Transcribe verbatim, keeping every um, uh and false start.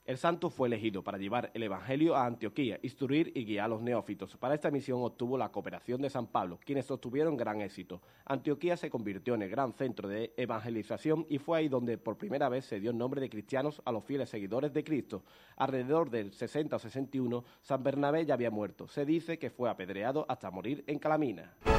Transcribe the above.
El santo fue elegido para llevar el Evangelio a Antioquía, instruir y guiar a los neófitos. Para esta misión obtuvo la cooperación de San Pablo, quienes obtuvieron gran éxito. Antioquía se convirtió en el gran centro de evangelización y fue ahí donde por primera vez se dio el nombre de cristianos a los fieles seguidores de Cristo. Alrededor del sesenta o sesenta y uno, San Bernabé ya había muerto. Se dice que fue apedreado hasta morir en Calamina.